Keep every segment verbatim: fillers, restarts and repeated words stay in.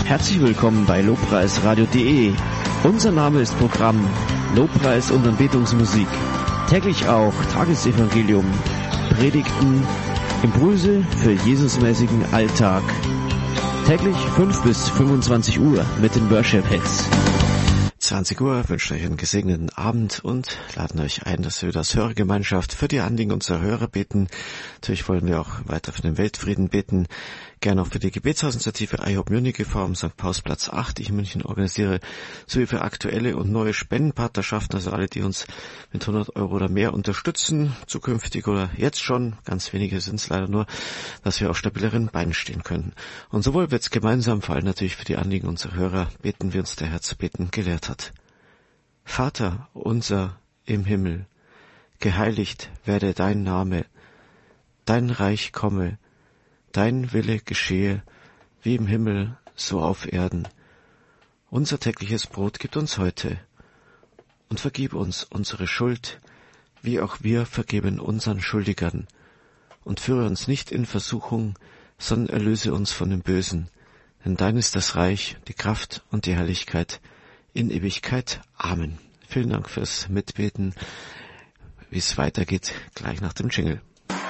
Herzlich willkommen bei lobpreisradio punkt de. Unser Name ist Programm Lobpreis und Anbetungsmusik. Täglich auch Tagesevangelium, Predigten, Impulse für Jesusmäßigen Alltag. Täglich fünf bis fünfundzwanzig Uhr mit den Worship Hits. zwanzig Uhr wünschen euch einen gesegneten Abend und laden euch ein, dass wir das Hörergemeinschaft für die Anliegen unserer Hörer beten. Natürlich wollen wir auch weiter für den Weltfrieden beten. Gerne auch für die Gebetshausinitiative I Hope Munich e V am Sankt Paulsplatz acht, die ich in München organisiere, sowie für aktuelle und neue Spendenpartnerschaften, also alle, die uns mit hundert Euro oder mehr unterstützen, zukünftig oder jetzt schon, ganz wenige sind es leider nur, dass wir auf stabileren Beinen stehen können. Und so wollen wir jetzt gemeinsam, vor allem natürlich für die Anliegen unserer Hörer, beten, wie uns der Herr zu beten gelehrt hat. Vater unser im Himmel, geheiligt werde dein Name, dein Reich komme, dein Wille geschehe, wie im Himmel, so auf Erden. Unser tägliches Brot gib uns heute und vergib uns unsere Schuld, wie auch wir vergeben unseren Schuldigern. Und führe uns nicht in Versuchung, sondern erlöse uns von dem Bösen. Denn dein ist das Reich, die Kraft und die Herrlichkeit in Ewigkeit. Amen. Vielen Dank fürs Mitbeten. Wie es weitergeht, gleich nach dem Jingle.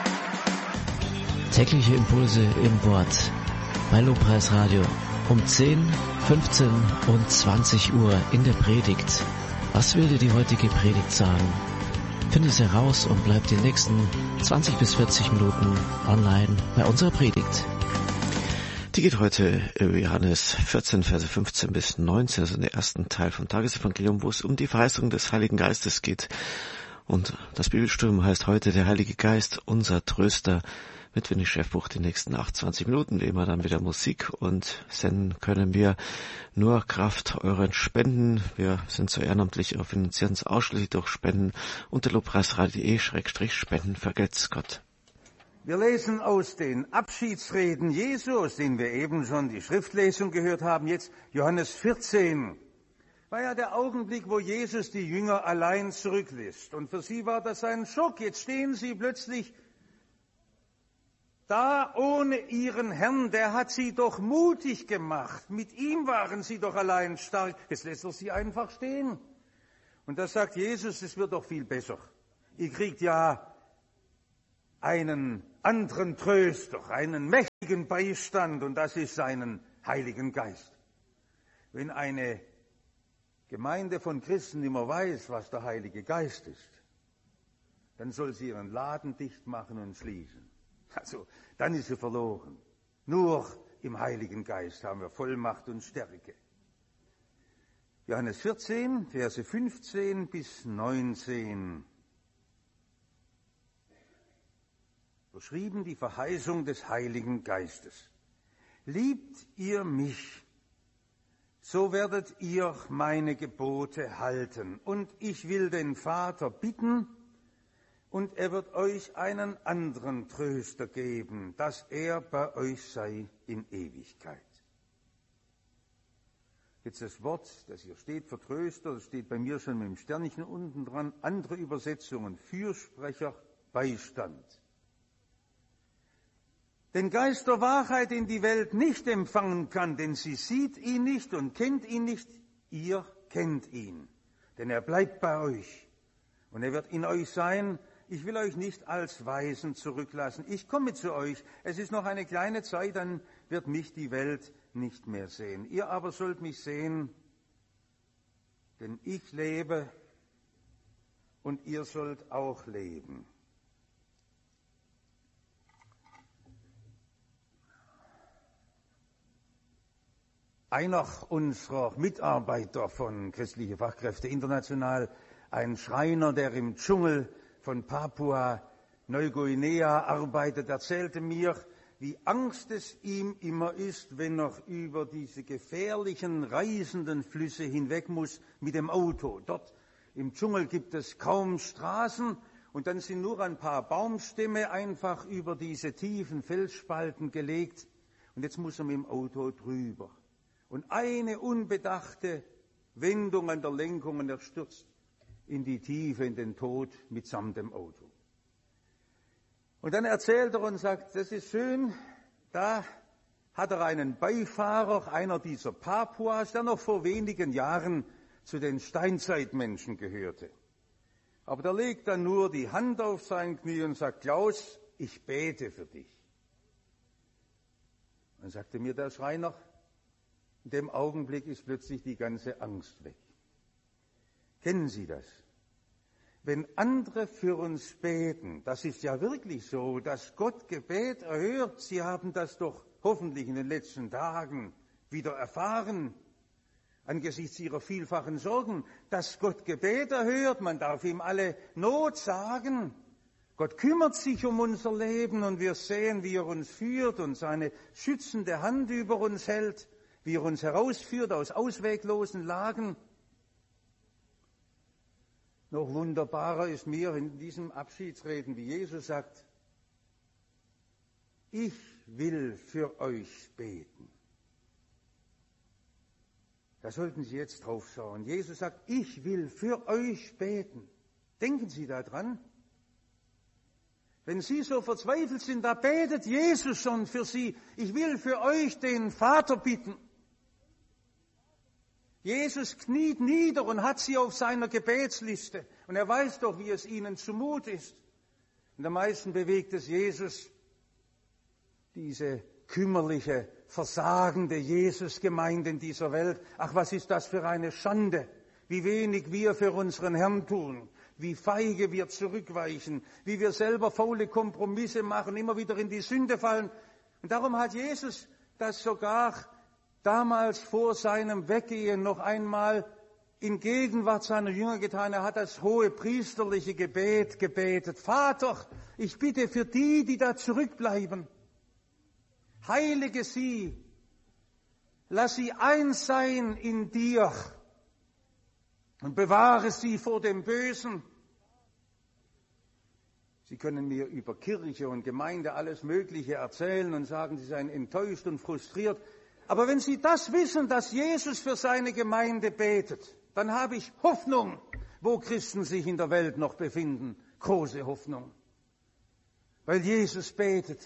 Tägliche Impulse im Wort bei Lobpreisradio um zehn, fünfzehn und zwanzig Uhr in der Predigt. Was will dir die heutige Predigt sagen? Finde es heraus und bleib die nächsten zwanzig bis vierzig Minuten online bei unserer Predigt. Die geht heute über Johannes vierzehn, Verse fünfzehn bis neunzehn, also in der ersten Teil vom Tagesevangelium, wo es um die Verheißung des Heiligen Geistes geht. Und das Bibelstudium heißt heute der Heilige Geist, unser Tröster, mit Winnie Chefbuch die nächsten achtundzwanzig Minuten, wie immer dann wieder Musik, und senden können wir nur Kraft euren Spenden. Wir sind so ehrenamtlich, auf finanzieren uns ausschließlich durch Spenden unter lobpreisradio punkt de Spenden. Vergelt's Gott. Wir lesen aus den Abschiedsreden Jesu, aus denen wir eben schon die Schriftlesung gehört haben, jetzt Johannes vierzehn. War ja der Augenblick, wo Jesus die Jünger allein zurücklässt. Und für sie war das ein Schock. Jetzt stehen sie plötzlich da ohne ihren Herrn. Der hat sie doch mutig gemacht. Mit ihm waren sie doch allein stark. Jetzt lässt er sie einfach stehen. Und da sagt Jesus, es wird doch viel besser. Ihr kriegt ja einen anderen Tröster, einen mächtigen Beistand, und das ist seinen Heiligen Geist. Wenn eine Gemeinde von Christen immer weiß, was der Heilige Geist ist, dann soll sie ihren Laden dicht machen und schließen. Also, dann ist sie verloren. Nur im Heiligen Geist haben wir Vollmacht und Stärke. Johannes vierzehn, Verse fünfzehn bis neunzehn. Beschrieben die Verheißung des Heiligen Geistes. Liebt ihr mich, so werdet ihr meine Gebote halten. Und ich will den Vater bitten, und er wird euch einen anderen Tröster geben, dass er bei euch sei in Ewigkeit. Jetzt das Wort, das hier steht für Tröster, das steht bei mir schon mit dem Sternchen unten dran. Andere Übersetzungen, Fürsprecher, Beistand. Den Geist der Wahrheit, den die Welt nicht empfangen kann, denn sie sieht ihn nicht und kennt ihn nicht, ihr kennt ihn. Denn er bleibt bei euch und er wird in euch sein. Ich will euch nicht als Weisen zurücklassen. Ich komme zu euch. Es ist noch eine kleine Zeit, dann wird mich die Welt nicht mehr sehen. Ihr aber sollt mich sehen, denn ich lebe und ihr sollt auch leben. Einer unserer Mitarbeiter von Christliche Fachkräfte International, ein Schreiner, der im Dschungel von Papua-Neuguinea arbeitet, erzählte mir, wie Angst es ihm immer ist, wenn er über diese gefährlichen, reißenden Flüsse hinweg muss mit dem Auto. Dort im Dschungel gibt es kaum Straßen und dann sind nur ein paar Baumstämme einfach über diese tiefen Felsspalten gelegt und jetzt muss er mit dem Auto drüber. Und eine unbedachte Wendung an der Lenkung und er stürzt in die Tiefe, in den Tod mitsamt dem Auto. Und dann erzählt er und sagt, das ist schön, da hat er einen Beifahrer, einer dieser Papuas, der noch vor wenigen Jahren zu den Steinzeitmenschen gehörte. Aber der legt dann nur die Hand auf sein Knie und sagt, Klaus, ich bete für dich. Dann sagte mir der Schreiner, in dem Augenblick ist plötzlich die ganze Angst weg. Kennen Sie das? Wenn andere für uns beten, das ist ja wirklich so, dass Gott Gebet erhört. Sie haben das doch hoffentlich in den letzten Tagen wieder erfahren, angesichts ihrer vielfachen Sorgen, dass Gott Gebet erhört. Man darf ihm alle Not sagen. Gott kümmert sich um unser Leben und wir sehen, wie er uns führt und seine schützende Hand über uns hält, wie er uns herausführt aus ausweglosen Lagen. Noch wunderbarer ist mir in diesem Abschiedsreden, wie Jesus sagt, ich will für euch beten. Da sollten Sie jetzt drauf schauen. Jesus sagt, ich will für euch beten. Denken Sie daran. Wenn Sie so verzweifelt sind, da betet Jesus schon für Sie. Ich will für euch den Vater bitten. Jesus kniet nieder und hat Sie auf seiner Gebetsliste. Und er weiß doch, wie es Ihnen zumut ist. Und am meisten bewegt es Jesus, diese kümmerliche, versagende Jesusgemeinde in dieser Welt. Ach, was ist das für eine Schande, wie wenig wir für unseren Herrn tun, wie feige wir zurückweichen, wie wir selber faule Kompromisse machen, immer wieder in die Sünde fallen. Und darum hat Jesus das sogar damals vor seinem Weggehen noch einmal in Gegenwart seiner Jünger getan. Er hat das hohe priesterliche Gebet gebetet. Vater, ich bitte für die, die da zurückbleiben, heilige sie, lass sie eins sein in dir und bewahre sie vor dem Bösen. Sie können mir über Kirche und Gemeinde alles Mögliche erzählen und sagen, Sie seien enttäuscht und frustriert. Aber wenn Sie das wissen, dass Jesus für seine Gemeinde betet, dann habe ich Hoffnung, wo Christen sich in der Welt noch befinden. Große Hoffnung. Weil Jesus betet.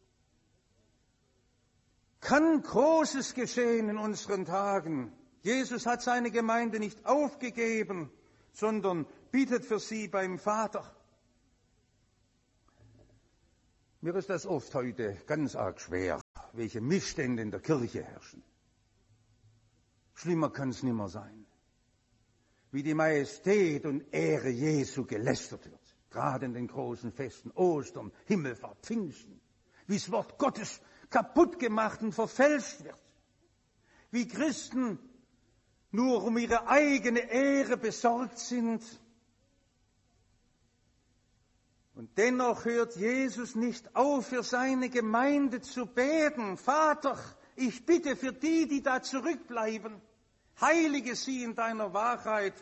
Kann Großes geschehen in unseren Tagen. Jesus hat seine Gemeinde nicht aufgegeben, sondern bittet für sie beim Vater. Mir ist das oft heute ganz arg schwer, welche Missstände in der Kirche herrschen. Schlimmer kann es nimmer sein. Wie die Majestät und Ehre Jesu gelästert wird, gerade in den großen Festen, Ostern, Himmelfahrt, Pfingsten. Wie das Wort Gottes kaputt gemacht und verfälscht wird. Wie Christen nur um ihre eigene Ehre besorgt sind. Und dennoch hört Jesus nicht auf, für seine Gemeinde zu beten. Vater, ich bitte für die, die da zurückbleiben, heilige sie in deiner Wahrheit.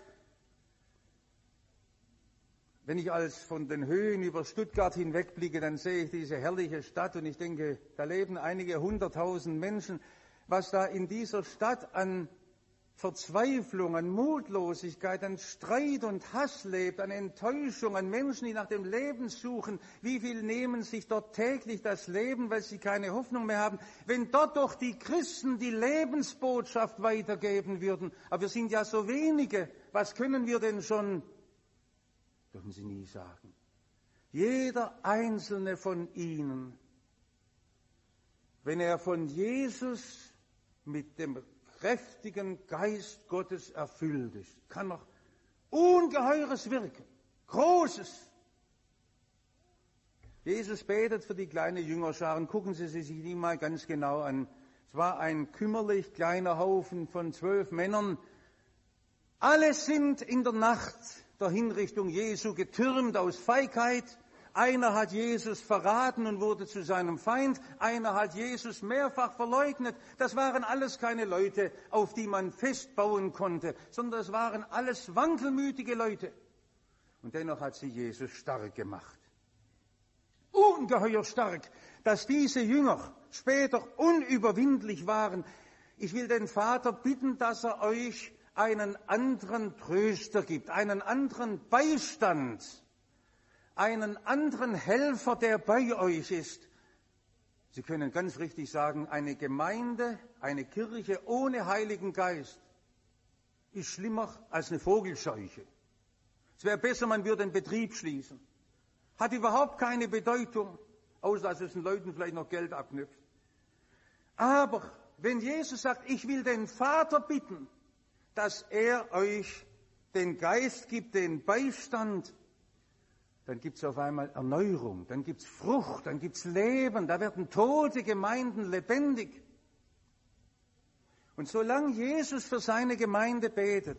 Wenn ich als von den Höhen über Stuttgart hinwegblicke, dann sehe ich diese herrliche Stadt und ich denke, da leben einige hunderttausend Menschen. Was da in dieser Stadt an Verzweiflung, an Mutlosigkeit, an Streit und Hass lebt, an Enttäuschung, an Menschen, die nach dem Leben suchen. Wie viel nehmen sich dort täglich das Leben, weil sie keine Hoffnung mehr haben? Wenn dort doch die Christen die Lebensbotschaft weitergeben würden. Aber wir sind ja so wenige. Was können wir denn schon? Dürfen Sie nie sagen. Jeder einzelne von Ihnen, wenn er von Jesus mit dem kräftigen Geist Gottes erfüllt ist, kann noch Ungeheures wirken, Großes. Jesus betet für die kleine Jüngerschar und gucken Sie sich die mal ganz genau an. Es war ein kümmerlich kleiner Haufen von zwölf Männern. Alle sind in der Nacht der Hinrichtung Jesu getürmt aus Feigheit. Einer hat Jesus verraten und wurde zu seinem Feind. Einer hat Jesus mehrfach verleugnet. Das waren alles keine Leute, auf die man festbauen konnte, sondern es waren alles wankelmütige Leute. Und dennoch hat sie Jesus stark gemacht. Ungeheuer stark, dass diese Jünger später unüberwindlich waren. Ich will den Vater bitten, dass er euch einen anderen Tröster gibt, einen anderen Beistand, einen anderen Helfer, der bei euch ist. Sie können ganz richtig sagen, eine Gemeinde, eine Kirche ohne Heiligen Geist ist schlimmer als eine Vogelscheuche. Es wäre besser, man würde den Betrieb schließen. Hat überhaupt keine Bedeutung, außer dass es den Leuten vielleicht noch Geld abknüpft. Aber wenn Jesus sagt, ich will den Vater bitten, dass er euch den Geist gibt, den Beistand, dann gibt es auf einmal Erneuerung, dann gibt es Frucht, dann gibt es Leben, da werden tote Gemeinden lebendig. Und solange Jesus für seine Gemeinde betet,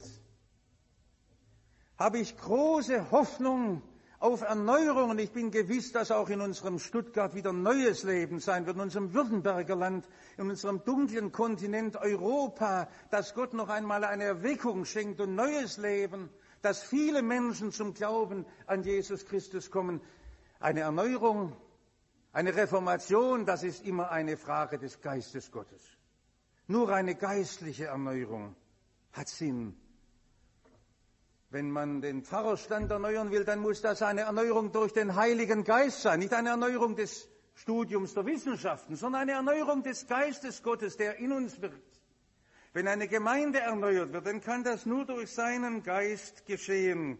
habe ich große Hoffnung auf Erneuerung. Und ich bin gewiss, dass auch in unserem Stuttgart wieder neues Leben sein wird, in unserem Württemberger Land, in unserem dunklen Kontinent Europa, dass Gott noch einmal eine Erweckung schenkt und neues Leben, dass viele Menschen zum Glauben an Jesus Christus kommen. Eine Erneuerung, eine Reformation, das ist immer eine Frage des Geistes Gottes. Nur eine geistliche Erneuerung hat Sinn. Wenn man den Pfarrerstand erneuern will, dann muss das eine Erneuerung durch den Heiligen Geist sein. Nicht eine Erneuerung des Studiums der Wissenschaften, sondern eine Erneuerung des Geistes Gottes, der in uns wirkt. Wenn eine Gemeinde erneuert wird, dann kann das nur durch seinen Geist geschehen.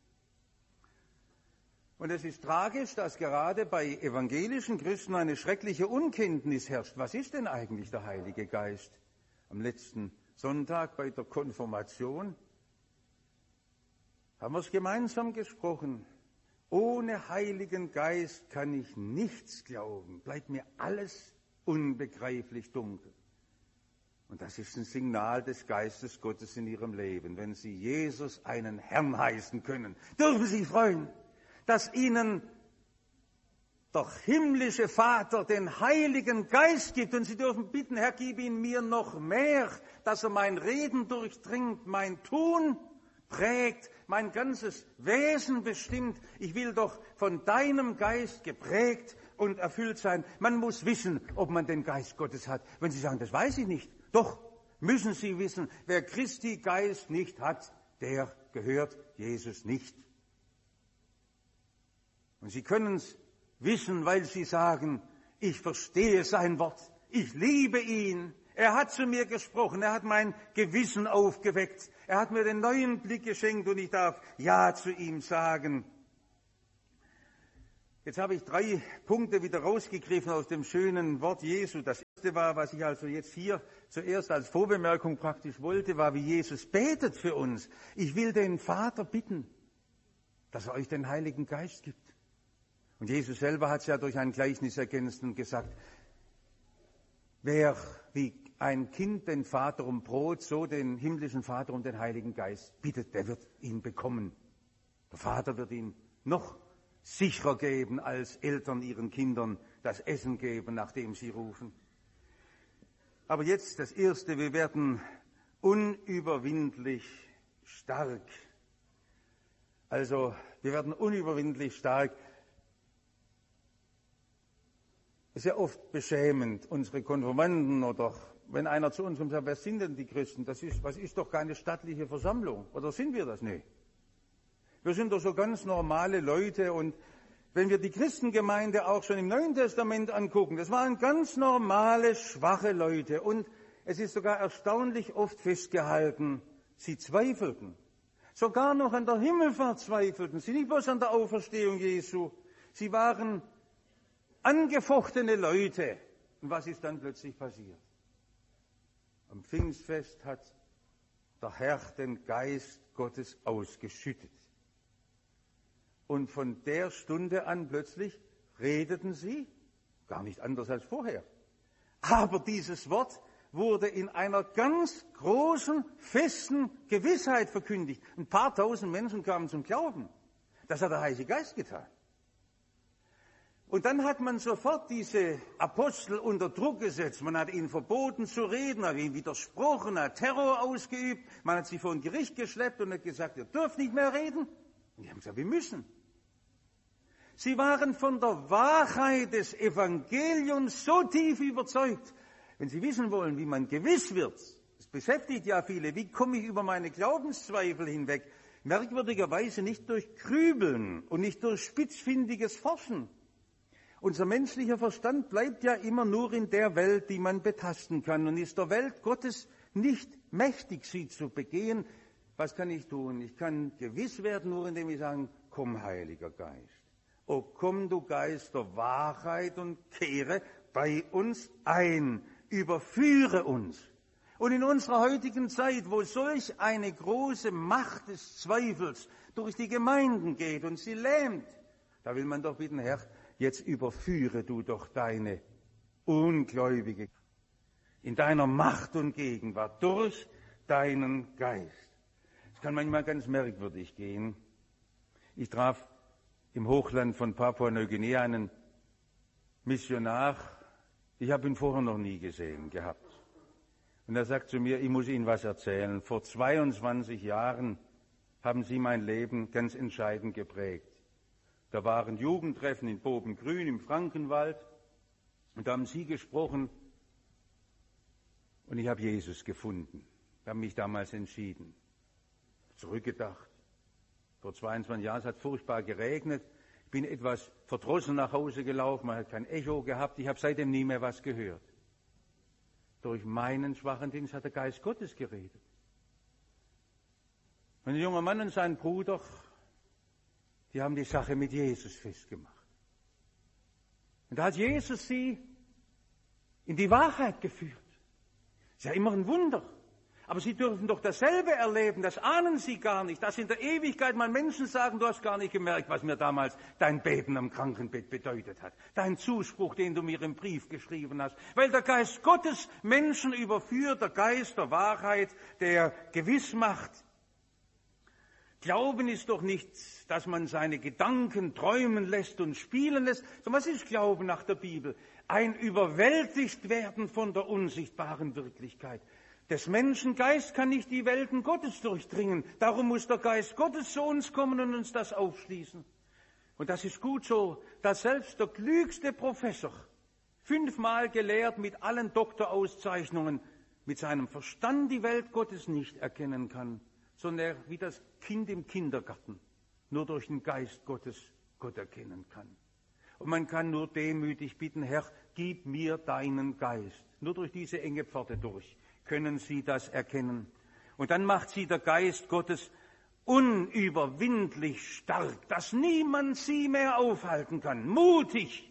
Und es ist tragisch, dass gerade bei evangelischen Christen eine schreckliche Unkenntnis herrscht. Was ist denn eigentlich der Heilige Geist? Am letzten Sonntag bei der Konfirmation haben wir es gemeinsam gesprochen. Ohne Heiligen Geist kann ich nichts glauben. Bleibt mir alles unbegreiflich dunkel. Und das ist ein Signal des Geistes Gottes in ihrem Leben. Wenn Sie Jesus einen Herrn heißen können, dürfen Sie freuen, dass Ihnen der himmlische Vater den Heiligen Geist gibt. Und Sie dürfen bitten, Herr, gib ihn mir noch mehr, dass er mein Reden durchdringt, mein Tun prägt, mein ganzes Wesen bestimmt. Ich will doch von deinem Geist geprägt und erfüllt sein. Man muss wissen, ob man den Geist Gottes hat. Wenn Sie sagen, das weiß ich nicht, doch müssen Sie wissen, wer Christi Geist nicht hat, der gehört Jesus nicht. Und Sie können es wissen, weil Sie sagen, ich verstehe sein Wort, ich liebe ihn, er hat zu mir gesprochen, er hat mein Gewissen aufgeweckt, er hat mir den neuen Blick geschenkt und ich darf Ja zu ihm sagen. Jetzt habe ich drei Punkte wieder rausgegriffen aus dem schönen Wort Jesu. Das erste war, was ich also jetzt hier zuerst als Vorbemerkung praktisch wollte, war, wie Jesus betet für uns. Ich will den Vater bitten, dass er euch den Heiligen Geist gibt. Und Jesus selber hat es ja durch ein Gleichnis ergänzt und gesagt, wer wie ein Kind den Vater um Brot, so den himmlischen Vater um den Heiligen Geist bittet, der wird ihn bekommen. Der Vater wird ihn noch sicherer geben, als Eltern ihren Kindern das Essen geben, nachdem sie rufen. Aber jetzt das Erste, wir werden unüberwindlich stark. Also, wir werden unüberwindlich stark. Es ist ja oft beschämend, unsere Konfirmanden oder wenn einer zu uns kommt und sagt, wer sind denn die Christen? Das ist, was ist doch keine stattliche Versammlung. Oder sind wir das? Nee. Wir sind doch so ganz normale Leute und wenn wir die Christengemeinde auch schon im Neuen Testament angucken, das waren ganz normale, schwache Leute und es ist sogar erstaunlich oft festgehalten, sie zweifelten. Sogar noch an der Himmelfahrt zweifelten sie, nicht bloß an der Auferstehung Jesu. Sie waren angefochtene Leute. Und was ist dann plötzlich passiert? Am Pfingstfest hat der Herr den Geist Gottes ausgeschüttet. Und von der Stunde an plötzlich redeten sie, gar nicht anders als vorher. Aber dieses Wort wurde in einer ganz großen, festen Gewissheit verkündigt. Ein paar tausend Menschen kamen zum Glauben. Das hat der Heilige Geist getan. Und dann hat man sofort diese Apostel unter Druck gesetzt. Man hat ihnen verboten zu reden, man hat ihnen widersprochen, hat Terror ausgeübt. Man hat sie vor ein Gericht geschleppt und hat gesagt, ihr dürft nicht mehr reden. Und die haben gesagt, wir müssen. Sie waren von der Wahrheit des Evangeliums so tief überzeugt. Wenn Sie wissen wollen, wie man gewiss wird, das beschäftigt ja viele, wie komme ich über meine Glaubenszweifel hinweg? Merkwürdigerweise nicht durch Grübeln und nicht durch spitzfindiges Forschen. Unser menschlicher Verstand bleibt ja immer nur in der Welt, die man betasten kann und ist der Welt Gottes nicht mächtig, sie zu begehen. Was kann ich tun? Ich kann gewiss werden, nur indem ich sage, komm, Heiliger Geist. O komm, du Geist der Wahrheit, und kehre bei uns ein, überführe uns. Und in unserer heutigen Zeit, wo solch eine große Macht des Zweifels durch die Gemeinden geht und sie lähmt, da will man doch bitten, Herr, jetzt überführe du doch deine Ungläubige in deiner Macht und Gegenwart durch deinen Geist. Es kann manchmal ganz merkwürdig gehen. Ich traf im Hochland von Papua-Neuguinea einen Missionar. Ich habe ihn vorher noch nie gesehen gehabt. Und er sagt zu mir, ich muss Ihnen was erzählen. Vor zweiundzwanzig Jahren haben Sie mein Leben ganz entscheidend geprägt. Da waren Jugendtreffen in Bobengrün im Frankenwald und da haben Sie gesprochen und ich habe Jesus gefunden. Ich habe mich damals entschieden. Zurückgedacht. Vor zweiundzwanzig Jahren, es hat furchtbar geregnet. Ich bin etwas verdrossen nach Hause gelaufen, man hat kein Echo gehabt. Ich habe seitdem nie mehr was gehört. Durch meinen schwachen Dienst hat der Geist Gottes geredet. Und ein junger Mann und sein Bruder, die haben die Sache mit Jesus festgemacht. Und da hat Jesus sie in die Wahrheit geführt. Ist ja immer ein Wunder. Aber sie dürfen doch dasselbe erleben, das ahnen sie gar nicht, dass in der Ewigkeit mal Menschen sagen, du hast gar nicht gemerkt, was mir damals dein Beten am Krankenbett bedeutet hat. Dein Zuspruch, den du mir im Brief geschrieben hast. Weil der Geist Gottes Menschen überführt, der Geist der Wahrheit, der gewiss macht. Glauben ist doch nicht, dass man seine Gedanken träumen lässt und spielen lässt. So, was ist Glauben nach der Bibel? Ein überwältigt werden von der unsichtbaren Wirklichkeit. Des Menschen Geist kann nicht die Welten Gottes durchdringen. Darum muss der Geist Gottes zu uns kommen und uns das aufschließen. Und das ist gut so, dass selbst der klügste Professor, fünfmal gelehrt mit allen Doktorauszeichnungen, mit seinem Verstand die Welt Gottes nicht erkennen kann, sondern er wie das Kind im Kindergarten nur durch den Geist Gottes Gott erkennen kann. Und man kann nur demütig bitten, Herr, gib mir deinen Geist. Nur durch diese enge Pforte durch können sie das erkennen. Und dann macht sie der Geist Gottes unüberwindlich stark, dass niemand sie mehr aufhalten kann. Mutig.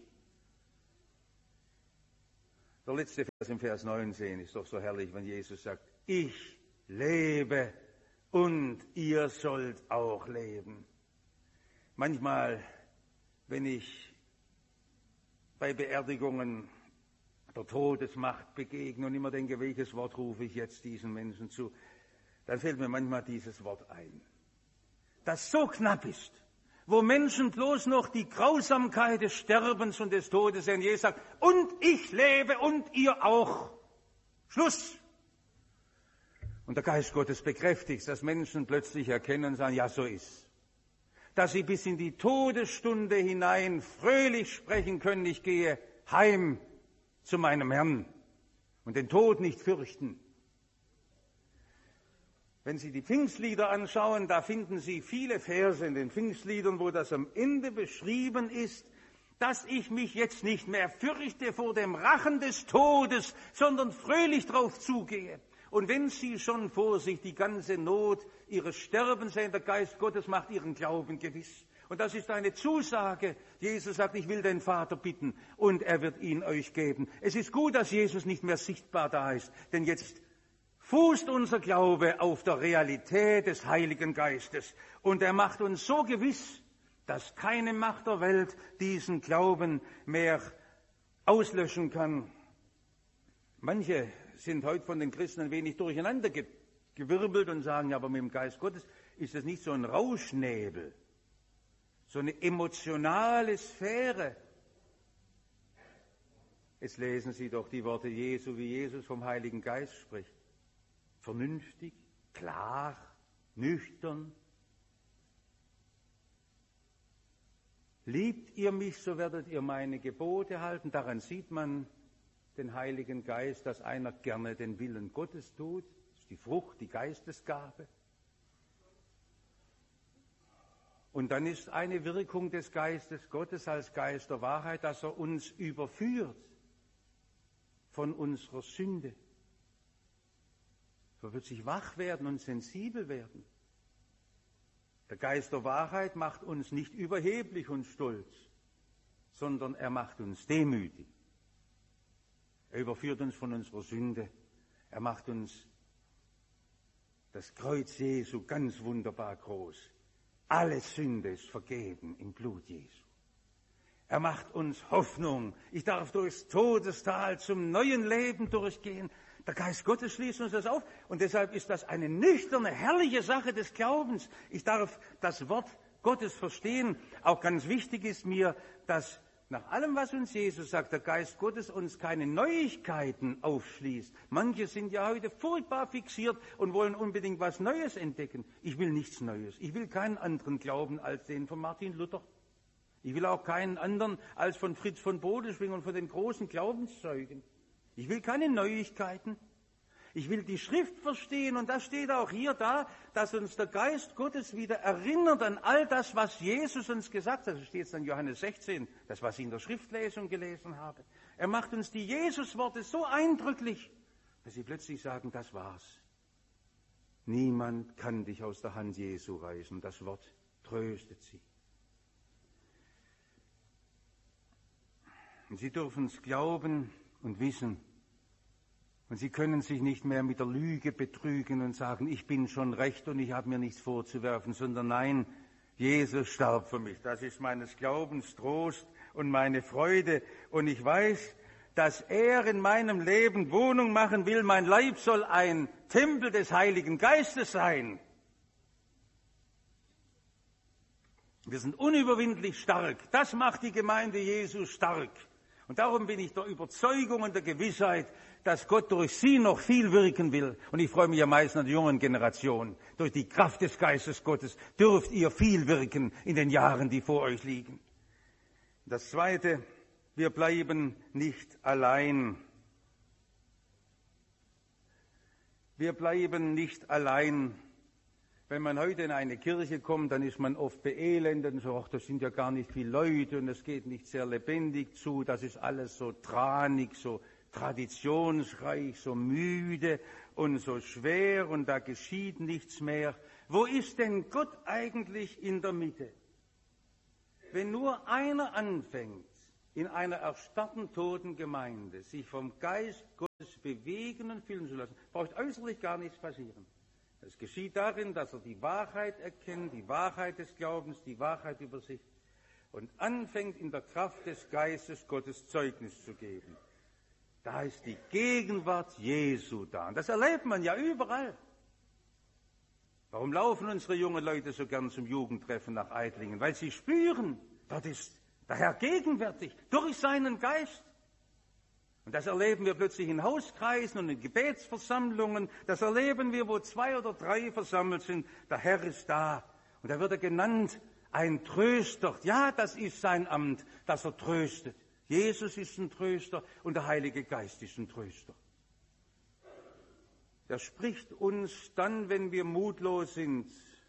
Der letzte Vers im Vers neunzehn ist doch so herrlich, wenn Jesus sagt, ich lebe und ihr sollt auch leben. Manchmal, wenn ich bei Beerdigungen der Todesmacht begegne und immer denke, welches Wort rufe ich jetzt diesen Menschen zu, dann fällt mir manchmal dieses Wort ein, das so knapp ist, wo Menschen bloß noch die Grausamkeit des Sterbens und des Todes sehen. Jesus sagt, und ich lebe und ihr auch. Schluss. Und der Geist Gottes bekräftigt, dass Menschen plötzlich erkennen und sagen, ja, so ist. Dass sie bis in die Todesstunde hinein fröhlich sprechen können, ich gehe heim zu meinem Herrn und den Tod nicht fürchten. Wenn Sie die Pfingstlieder anschauen, da finden Sie viele Verse in den Pfingstliedern, wo das am Ende beschrieben ist, dass ich mich jetzt nicht mehr fürchte vor dem Rachen des Todes, sondern fröhlich drauf zugehe. Und wenn Sie schon vor sich die ganze Not Ihres Sterbens sehen, der Geist Gottes macht Ihren Glauben gewiss. Und das ist eine Zusage. Jesus sagt, ich will den Vater bitten und er wird ihn euch geben. Es ist gut, dass Jesus nicht mehr sichtbar da ist, denn jetzt fußt unser Glaube auf der Realität des Heiligen Geistes. Und er macht uns so gewiss, dass keine Macht der Welt diesen Glauben mehr auslöschen kann. Manche sind heute von den Christen ein wenig durcheinander gewirbelt und sagen, ja, aber mit dem Geist Gottes ist das nicht so ein Rauschnebel, so eine emotionale Sphäre. Jetzt lesen Sie doch die Worte Jesu, wie Jesus vom Heiligen Geist spricht. Vernünftig, klar, nüchtern. Liebt ihr mich, so werdet ihr meine Gebote halten. Daran sieht man den Heiligen Geist, dass einer gerne den Willen Gottes tut. Das ist die Frucht, die Geistesgabe. Und dann ist eine Wirkung des Geistes Gottes als Geist der Wahrheit, dass er uns überführt von unserer Sünde. So wird sich wach werden und sensibel werden. Der Geist der Wahrheit macht uns nicht überheblich und stolz, sondern er macht uns demütig. Er überführt uns von unserer Sünde. Er macht uns das Kreuz Jesu ganz wunderbar groß. Alle Sünde ist vergeben im Blut Jesu. Er macht uns Hoffnung. Ich darf durchs Todestal zum neuen Leben durchgehen. Der Geist Gottes schließt uns das auf. Und deshalb ist das eine nüchterne, herrliche Sache des Glaubens. Ich darf das Wort Gottes verstehen. Auch ganz wichtig ist mir, dass nach allem, was uns Jesus sagt, der Geist Gottes uns keine Neuigkeiten aufschließt. Manche sind ja heute furchtbar fixiert und wollen unbedingt was Neues entdecken. Ich will nichts Neues. Ich will keinen anderen Glauben als den von Martin Luther. Ich will auch keinen anderen als von Fritz von Bodeschwing und von den großen Glaubenszeugen. Ich will keine Neuigkeiten. Ich will die Schrift verstehen, und das steht auch hier da, dass uns der Geist Gottes wieder erinnert an all das, was Jesus uns gesagt hat. Das steht jetzt in Johannes sechzehn, das, was ich in der Schriftlesung gelesen habe. Er macht uns die Jesus-Worte so eindrücklich, dass sie plötzlich sagen, das war's. Niemand kann dich aus der Hand Jesu reißen. Das Wort tröstet sie. Und sie dürfen es glauben und wissen. Und sie können sich nicht mehr mit der Lüge betrügen und sagen, ich bin schon recht und ich habe mir nichts vorzuwerfen, sondern nein, Jesus starb für mich. Das ist meines Glaubens Trost und meine Freude. Und ich weiß, dass er in meinem Leben Wohnung machen will. Mein Leib soll ein Tempel des Heiligen Geistes sein. Wir sind unüberwindlich stark. Das macht die Gemeinde Jesu stark. Und darum bin ich der Überzeugung und der Gewissheit, dass Gott durch sie noch viel wirken will. Und ich freue mich am meisten an der jungen Generation. Durch die Kraft des Geistes Gottes dürft ihr viel wirken in den Jahren, die vor euch liegen. Das Zweite, wir bleiben nicht allein. Wir bleiben nicht allein. Wenn man heute in eine Kirche kommt, dann ist man oft beelendet und so, ach, das sind ja gar nicht viele Leute und es geht nicht sehr lebendig zu, das ist alles so tranig, so traditionsreich, so müde und so schwer und da geschieht nichts mehr. Wo ist denn Gott eigentlich in der Mitte? Wenn nur einer anfängt, in einer erstarrten, toten Gemeinde sich vom Geist Gottes bewegen und füllen zu lassen, braucht äußerlich gar nichts passieren. Es geschieht darin, dass er die Wahrheit erkennt, die Wahrheit des Glaubens, die Wahrheit über sich und anfängt, in der Kraft des Geistes Gottes Zeugnis zu geben. Da ist die Gegenwart Jesu da. Und das erlebt man ja überall. Warum laufen unsere jungen Leute so gern zum Jugendtreffen nach Eitlingen? Weil sie spüren, dort ist der Herr gegenwärtig, durch seinen Geist. Und das erleben wir plötzlich in Hauskreisen und in Gebetsversammlungen. Das erleben wir, wo zwei oder drei versammelt sind. Der Herr ist da. Und da wird er genannt, ein Tröster. Ja, das ist sein Amt, dass er tröstet. Jesus ist ein Tröster und der Heilige Geist ist ein Tröster. Er spricht uns dann, wenn wir mutlos sind,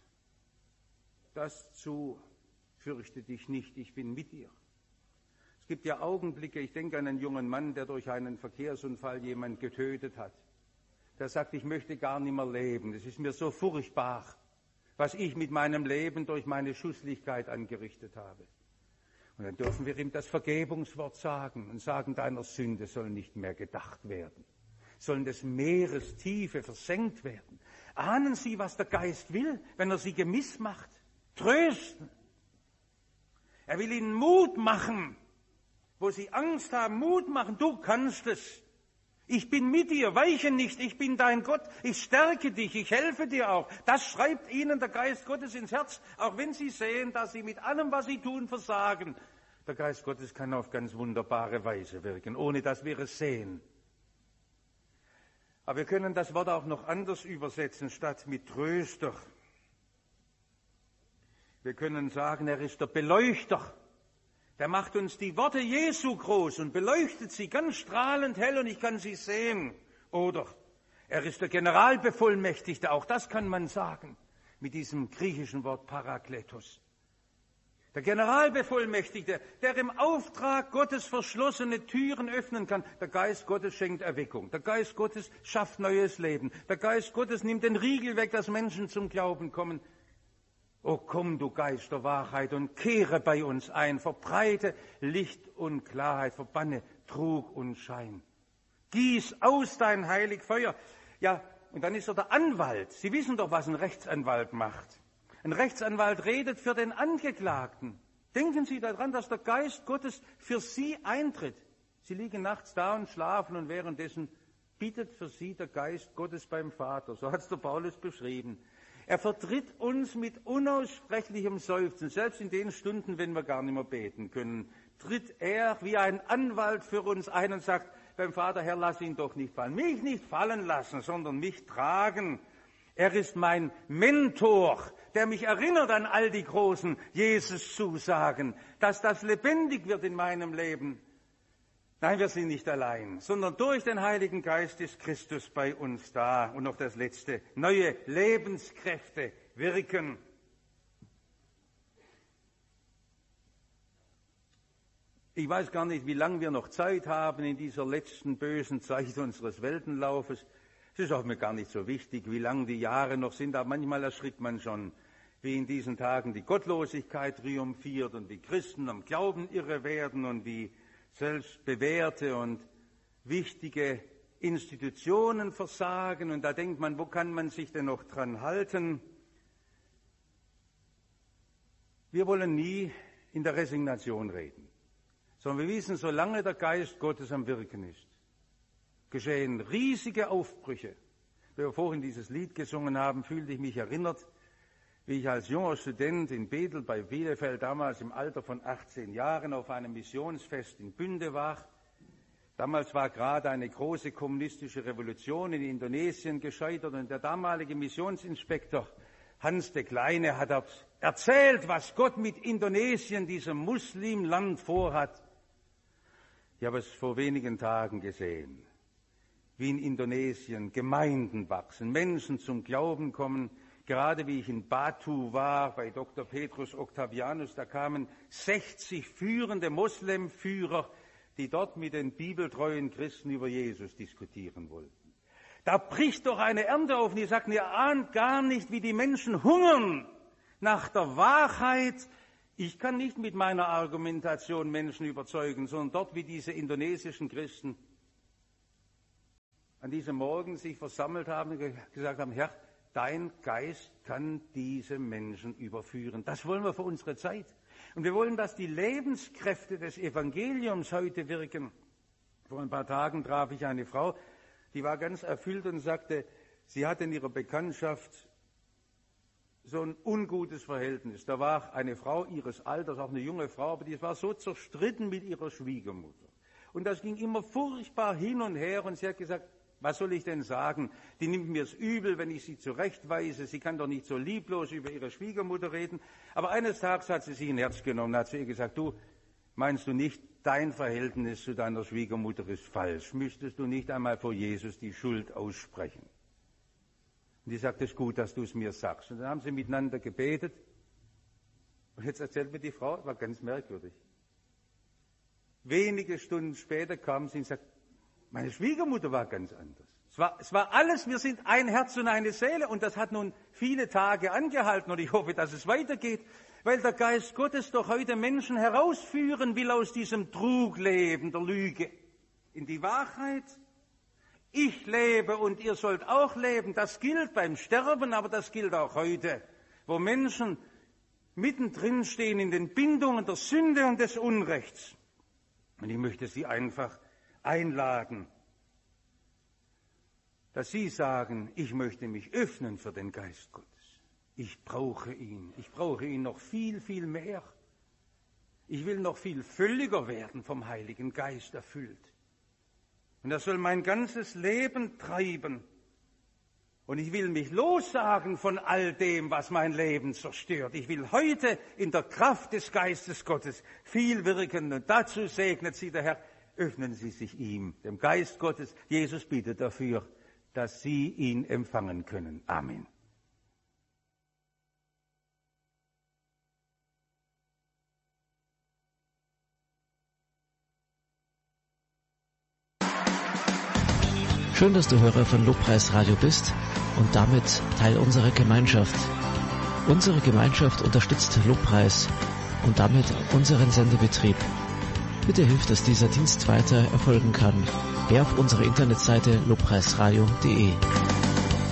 das zu, fürchte dich nicht, ich bin mit dir. Es gibt ja Augenblicke, ich denke an einen jungen Mann, der durch einen Verkehrsunfall jemand getötet hat. Der sagt, ich möchte gar nicht mehr leben. Das ist mir so furchtbar, was ich mit meinem Leben durch meine Schusslichkeit angerichtet habe. Und dann dürfen wir ihm das Vergebungswort sagen und sagen, deiner Sünde soll nicht mehr gedacht werden. Sollen des Meeres Tiefe versenkt werden. Ahnen Sie, was der Geist will, wenn er Sie gemiss macht? Trösten. Er will Ihnen Mut machen. Wo sie Angst haben, Mut machen, du kannst es. Ich bin mit dir, weiche nicht, ich bin dein Gott, ich stärke dich, ich helfe dir auch. Das schreibt ihnen der Geist Gottes ins Herz, auch wenn sie sehen, dass sie mit allem, was sie tun, versagen. Der Geist Gottes kann auf ganz wunderbare Weise wirken, ohne dass wir es sehen. Aber wir können das Wort auch noch anders übersetzen, statt mit Tröster. Wir können sagen, er ist der Beleuchter. Der macht uns die Worte Jesu groß und beleuchtet sie ganz strahlend hell und ich kann sie sehen. Oder er ist der Generalbevollmächtigte, auch das kann man sagen, mit diesem griechischen Wort Parakletos. Der Generalbevollmächtigte, der im Auftrag Gottes verschlossene Türen öffnen kann. Der Geist Gottes schenkt Erweckung. Der Geist Gottes schafft neues Leben. Der Geist Gottes nimmt den Riegel weg, dass Menschen zum Glauben kommen. O komm, du Geist der Wahrheit, und kehre bei uns ein. Verbreite Licht und Klarheit, verbanne Trug und Schein. Gieß aus dein heilig Feuer. Ja, und dann ist er der Anwalt. Sie wissen doch, was ein Rechtsanwalt macht. Ein Rechtsanwalt redet für den Angeklagten. Denken Sie daran, dass der Geist Gottes für Sie eintritt. Sie liegen nachts da und schlafen und währenddessen bittet für Sie der Geist Gottes beim Vater. So hat es der Paulus beschrieben. Er vertritt uns mit unaussprechlichem Seufzen, selbst in den Stunden, wenn wir gar nicht mehr beten können, tritt er wie ein Anwalt für uns ein und sagt beim Vater, Herr, lass ihn doch nicht fallen. Mich nicht fallen lassen, sondern mich tragen. Er ist mein Mentor, der mich erinnert an all die großen Jesus-Zusagen, dass das lebendig wird in meinem Leben. Nein, wir sind nicht allein, sondern durch den Heiligen Geist ist Christus bei uns da. Und noch das Letzte, neue Lebenskräfte wirken. Ich weiß gar nicht, wie lange wir noch Zeit haben in dieser letzten bösen Zeit unseres Weltenlaufes. Es ist auch mir gar nicht so wichtig, wie lang die Jahre noch sind, aber manchmal erschrickt man schon, wie in diesen Tagen die Gottlosigkeit triumphiert und wie Christen am Glauben irre werden und wie selbst bewährte und wichtige Institutionen versagen. Und da denkt man, wo kann man sich denn noch dran halten? Wir wollen nie in der Resignation reden, sondern wir wissen, solange der Geist Gottes am Wirken ist, geschehen riesige Aufbrüche. Wie wir vorhin dieses Lied gesungen haben, fühlte ich mich erinnert, wie ich als junger Student in Bethel bei Bielefeld damals im Alter von achtzehn Jahren auf einem Missionsfest in Bünde war. Damals war gerade eine große kommunistische Revolution in Indonesien gescheitert und der damalige Missionsinspektor Hans de Kleine hat erzählt, was Gott mit Indonesien, diesem Muslimland, vorhat. Ich habe es vor wenigen Tagen gesehen, wie in Indonesien Gemeinden wachsen, Menschen zum Glauben kommen. Gerade wie ich in Batu war, bei Doktor Petrus Octavianus, da kamen sechzig führende Moslemführer, die dort mit den bibeltreuen Christen über Jesus diskutieren wollten. Da bricht doch eine Ernte auf und die sagten, ihr ahnt gar nicht, wie die Menschen hungern nach der Wahrheit. Ich kann nicht mit meiner Argumentation Menschen überzeugen, sondern dort wie diese indonesischen Christen an diesem Morgen sich versammelt haben und gesagt haben, Herr, dein Geist kann diese Menschen überführen. Das wollen wir für unsere Zeit. Und wir wollen, dass die Lebenskräfte des Evangeliums heute wirken. Vor ein paar Tagen traf ich eine Frau, die war ganz erfüllt und sagte, sie hatte in ihrer Bekanntschaft so ein ungutes Verhältnis. Da war eine Frau ihres Alters, auch eine junge Frau, aber die war so zerstritten mit ihrer Schwiegermutter. Und das ging immer furchtbar hin und her und sie hat gesagt, was soll ich denn sagen? Die nimmt mir es übel, wenn ich sie zurechtweise. Sie kann doch nicht so lieblos über ihre Schwiegermutter reden. Aber eines Tages hat sie sich ein Herz genommen, hat zu ihr gesagt, du, meinst du nicht, dein Verhältnis zu deiner Schwiegermutter ist falsch? Müsstest du nicht einmal vor Jesus die Schuld aussprechen? Und die sagt, es ist gut, dass du es mir sagst. Und dann haben sie miteinander gebetet. Und jetzt erzählt mir die Frau, das war ganz merkwürdig. Wenige Stunden später kam sie und sagt, meine Schwiegermutter war ganz anders. Es war, es war alles, wir sind ein Herz und eine Seele und das hat nun viele Tage angehalten und ich hoffe, dass es weitergeht, weil der Geist Gottes doch heute Menschen herausführen will aus diesem Trugleben, der Lüge, in die Wahrheit. Ich lebe und ihr sollt auch leben. Das gilt beim Sterben, aber das gilt auch heute, wo Menschen mittendrin stehen in den Bindungen der Sünde und des Unrechts. Und ich möchte Sie einfach einladen, dass Sie sagen, ich möchte mich öffnen für den Geist Gottes. Ich brauche ihn. Ich brauche ihn noch viel, viel mehr. Ich will noch viel völliger werden, vom Heiligen Geist erfüllt. Und er soll mein ganzes Leben treiben. Und ich will mich lossagen von all dem, was mein Leben zerstört. Ich will heute in der Kraft des Geistes Gottes viel wirken. Und dazu segnet Sie der Herr. Öffnen Sie sich ihm, dem Geist Gottes. Jesus bittet dafür, dass Sie ihn empfangen können. Amen. Schön, dass du Hörer von Lobpreis Radio bist und damit Teil unserer Gemeinschaft. Unsere Gemeinschaft unterstützt Lobpreis und damit unseren Sendebetrieb. Bitte hilf, dass dieser Dienst weiter erfolgen kann. Geh auf unsere Internetseite lobpreisradio punkt de.